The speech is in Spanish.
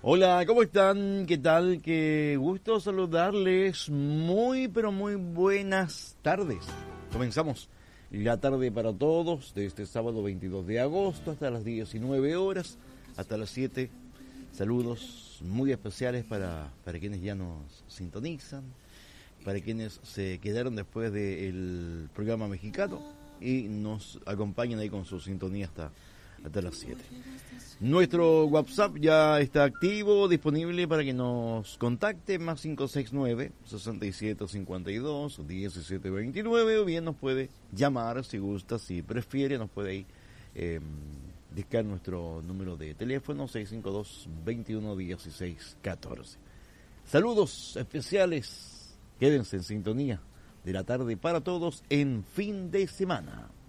Hola, ¿cómo están? ¿Qué tal? Qué gusto saludarles. Muy, pero muy buenas tardes. Comenzamos la tarde para todos de este sábado 22 de agosto hasta las 19 horas, hasta las 7. Saludos muy especiales para quienes ya nos sintonizan, para quienes se quedaron después del programa mexicano y nos acompañan ahí con su sintonía hasta las 7. Nuestro WhatsApp ya está activo, disponible para que nos contacte, más 569-6752-1729, o bien nos puede llamar si gusta, si prefiere, nos puede ahí dictar nuestro número de teléfono 652-211614. Saludos especiales, quédense en sintonía de la tarde para todos en fin de semana.